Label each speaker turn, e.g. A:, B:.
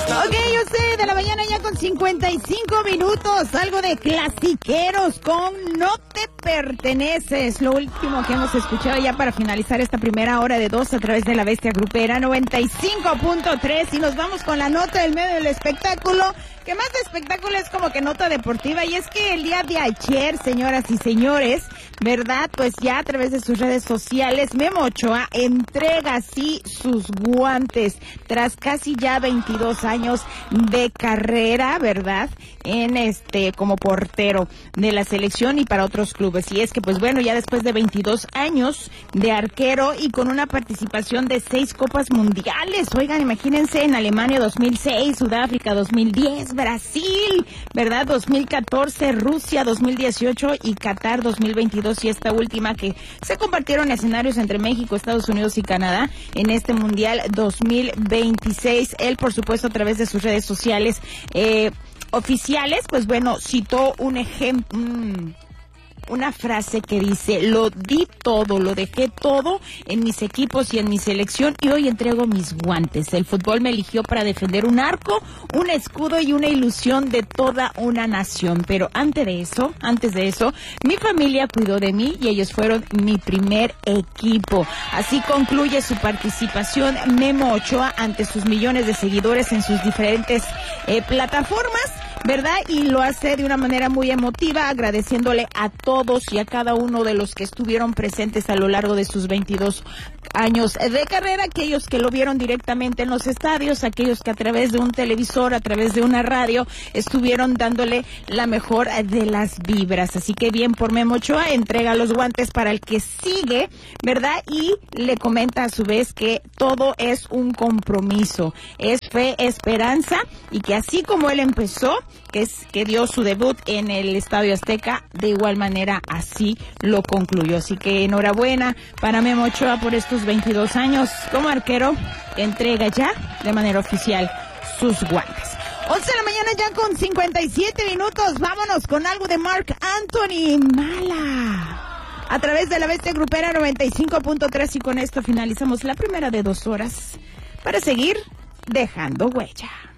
A: Ok, yo sé, de la mañana ya con 55 minutos, algo de clasiqueros con No Te Perteneces, lo último que hemos escuchado ya para finalizar esta primera hora de 2 a través de la Bestia Grupera 95.3 y nos vamos con la nota del medio del espectáculo, que más de espectáculo es como que nota deportiva, y es que el día de ayer, señoras y señores, ¿verdad? Pues ya a través de sus redes sociales, Memo Ochoa entrega así sus guantes tras casi ya 22 años de carrera, ¿verdad? En como portero de la selección y para otros clubes. Y es que, pues bueno, ya después de 22 años de arquero y con una participación de 6 copas mundiales, oigan, imagínense, en Alemania 2006, Sudáfrica 2010, Brasil, ¿verdad? 2014, Rusia 2018 y Qatar 2022, y esta última que se compartieron escenarios entre México, Estados Unidos y Canadá en este Mundial 2026. Él, por supuesto, a través de sus redes sociales oficiales, pues bueno, citó un ejemplo, una frase que dice: lo di todo, lo dejé todo en mis equipos y en mi selección, y hoy entrego mis guantes. El fútbol me eligió para defender un arco, un escudo y una ilusión de toda una nación. Pero antes de eso, mi familia cuidó de mí y ellos fueron mi primer equipo. Así concluye su participación Memo Ochoa ante sus millones de seguidores en sus diferentes plataformas, ¿verdad? Y lo hace de una manera muy emotiva, agradeciéndole a todos y a cada uno de los que estuvieron presentes a lo largo de sus 22 años de carrera, aquellos que lo vieron directamente en los estadios, aquellos que a través de un televisor, a través de una radio, estuvieron dándole la mejor de las vibras. Así que bien por Memo Ochoa, entrega los guantes para el que sigue, ¿verdad? Y le comenta a su vez que todo es un compromiso, es fe, esperanza, y que así como él empezó, que dio su debut en el Estadio Azteca, de igual manera así lo concluyó. Así que enhorabuena para Memo Ochoa por estos 22 años como arquero. Entrega ya de manera oficial sus guantes. 11 de la mañana ya con 57 minutos. Vámonos con algo de Marc Anthony, Mala, a través de la Bestia Grupera 95.3, y con esto finalizamos la primera de 2 horas para seguir dejando huella.